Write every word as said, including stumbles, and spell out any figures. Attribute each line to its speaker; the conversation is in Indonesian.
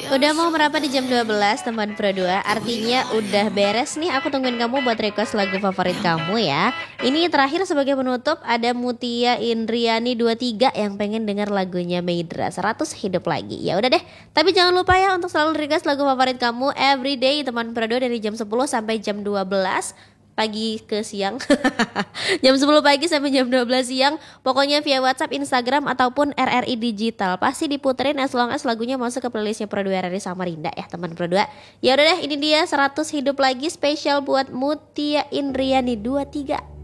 Speaker 1: Udah mau merapat di jam dua belas teman Pro dua. Artinya udah beres nih. Aku tungguin kamu buat request lagu favorit kamu ya. Ini terakhir sebagai penutup ada Mutia Indriani dua puluh tiga yang pengen denger lagunya Meidra seratus hidup lagi. Ya udah deh. Tapi jangan lupa ya untuk selalu request lagu favorit kamu everyday teman Pro dua dari jam sepuluh sampai jam dua belas pagi ke siang. Jam sepuluh pagi sampai jam dua belas siang. Pokoknya via WhatsApp, Instagram ataupun R R I Digital. Pasti diputerin as long as lagunya masuk ke playlistnya Pro dua R R I Samarinda ya teman Pro dua. Ya udah deh, ini dia seratus hidup lagi spesial buat Mutia Indriani dua puluh tiga.